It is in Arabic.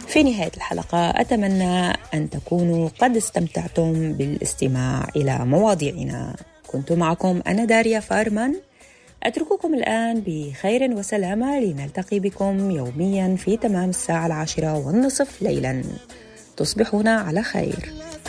في نهاية الحلقة أتمنى أن تكونوا قد استمتعتم بالاستماع إلى مواضيعنا. كنت معكم أنا داريا فارمان، أترككم الآن بخير وسلامة، لنلتقي بكم يوميا في تمام الساعة 10:30 ليلا. تصبحون على خير.